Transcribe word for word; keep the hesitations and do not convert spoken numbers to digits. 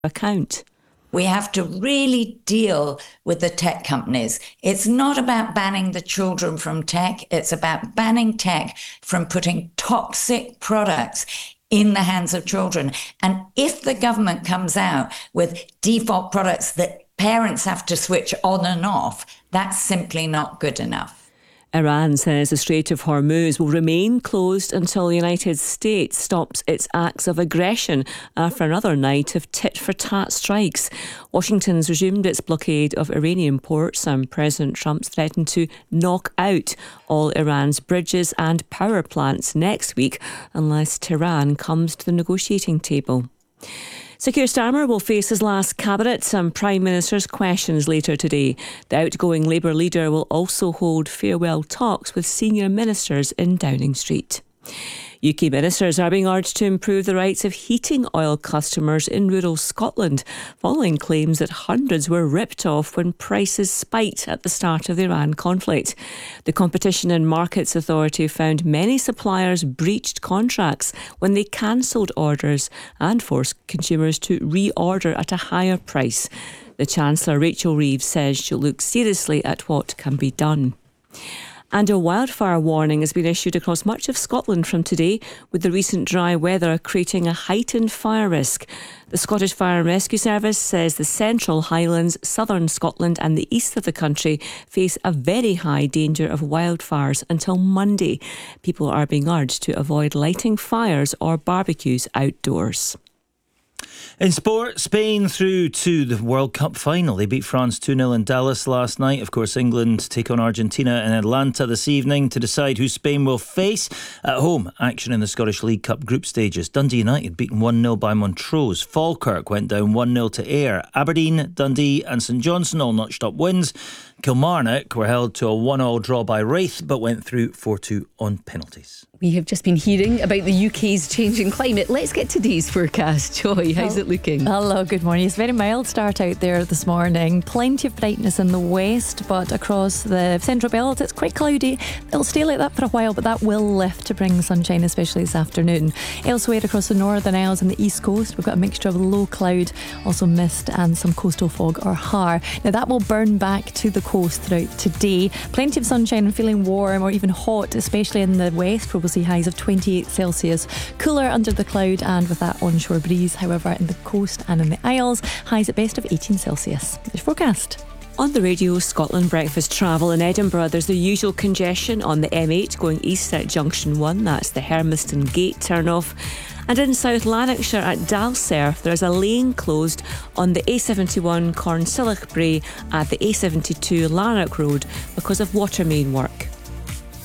account. We have to really deal with the tech companies. It's not about banning the children from tech. It's about banning tech from putting toxic products in the hands of children. And if the government comes out with default products that parents have to switch on and off, that's simply not good enough. Iran says the Strait of Hormuz will remain closed until the United States stops its acts of aggression after another night of tit-for-tat strikes. Washington's resumed its blockade of Iranian ports, and President Trump's threatened to knock out all Iran's bridges and power plants next week unless Tehran comes to the negotiating table. Sir Keir Starmer will face his last cabinet and Prime Minister's questions later today. The outgoing Labour leader will also hold farewell talks with senior ministers in Downing Street. U K ministers are being urged to improve the rights of heating oil customers in rural Scotland, following claims that hundreds were ripped off when prices spiked at the start of the Iran conflict. The Competition and Markets Authority found many suppliers breached contracts when they cancelled orders and forced consumers to reorder at a higher price. The Chancellor, Rachel Reeves, says she'll look seriously at what can be done. And a wildfire warning has been issued across much of Scotland from today, with the recent dry weather creating a heightened fire risk. The Scottish Fire and Rescue Service says the Central Highlands, southern Scotland and the east of the country face a very high danger of wildfires until Monday. People are being urged to avoid lighting fires or barbecues outdoors. In sport, Spain through to the World Cup final. They beat France two nil in Dallas last night. Of course, England take on Argentina in Atlanta this evening to decide who Spain will face. At home, action in the Scottish League Cup group stages. Dundee United beaten one nil by Montrose. Falkirk went down one nil to Ayr. Aberdeen, Dundee and St Johnstone all notched up wins. Kilmarnock were held to a one all draw by Raith but went through four two on penalties. We have just been hearing about the U K's changing climate. Let's get today's forecast. Joy, how's it looking? Hello, good morning. It's a very mild start out there this morning. Plenty of brightness in the west, but across the central belt it's quite cloudy. It'll stay like that for a while, but that will lift to bring sunshine, especially this afternoon. Elsewhere across the Northern Isles and the east coast, we've got a mixture of low cloud, also mist and some coastal fog or har. Now that will burn back to the coast throughout today. Plenty of sunshine and feeling warm or even hot, especially in the west, where we'll see highs of twenty-eight Celsius. Cooler under the cloud and with that onshore breeze. However, in the coast and in the Isles, highs at best of eighteen Celsius. There's forecast. On the Radio Scotland Breakfast Travel in Edinburgh, there's the usual congestion on the M eight going east at Junction one. That's the Hermiston Gate turn-off. And in South Lanarkshire at Dalserth, there's a lane closed on the A seventy-one Cornsilloch Brae at the A seventy-two Lanark Road because of water main work.